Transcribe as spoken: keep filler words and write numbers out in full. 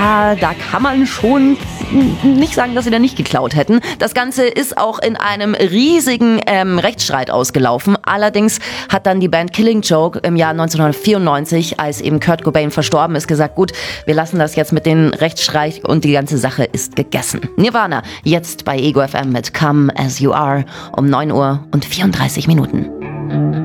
ja, da kann man schon nicht sagen, dass sie da nicht geklaut hätten. Das Ganze ist auch in einem riesigen ähm, Rechtsstreit ausgelaufen. Allerdings hat dann die Band Killing Joke im Jahr neunzehnhundertvierundneunzig, als eben Kurt Cobain verstorben ist, gesagt, gut, wir lassen das jetzt mit den Rechtsstreit und die ganze Sache ist gegessen. Nirvana, jetzt bei Ego F M mit Come As You Are um neun Uhr und vierunddreißig Minuten.